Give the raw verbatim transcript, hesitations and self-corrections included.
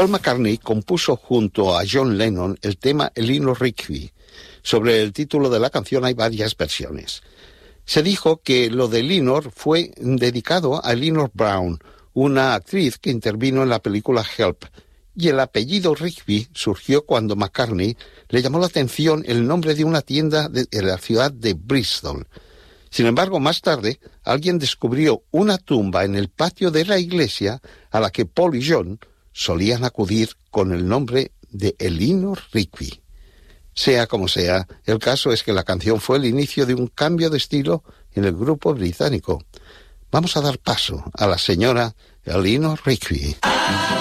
Paul McCartney compuso junto a John Lennon el tema Eleanor Rigby. Sobre el título de la canción hay varias versiones. Se dijo que lo de Eleanor fue dedicado a Eleanor Brown, una actriz que intervino en la película Help, y el apellido Rigby surgió cuando McCartney le llamó la atención el nombre de una tienda de, de la ciudad de Bristol. Sin embargo, más tarde, alguien descubrió una tumba en el patio de la iglesia a la que Paul y John solían acudir con el nombre de Eleanor Rigby. Sea como sea, el caso es que la canción fue el inicio de un cambio de estilo en el grupo británico. Vamos a dar paso a la señora Eleanor Rigby.